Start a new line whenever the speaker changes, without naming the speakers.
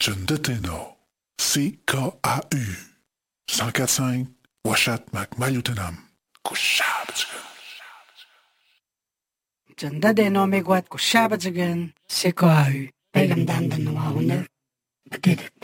Chundeteno, CKAU, 104.5, Washat Macmalutanam, Kushabatagan.
Chundeteno Megwat Kushabatagan, CKAU, Pegam Dandan Nawawner, Petit.